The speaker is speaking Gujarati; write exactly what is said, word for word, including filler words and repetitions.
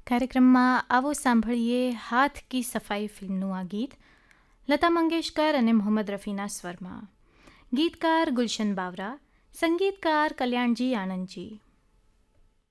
કાર્યક્રમમાં આવો સાંભળીએ હાથ કી સફાઈ ફિલ્મનું આ ગીત લતા મંગેશકર અને મોહમ્મદ રફીના સ્વરમાં. ગીતકાર ગુલશન બાવરા, સંગીતકાર કલ્યાણજી આનંદજી.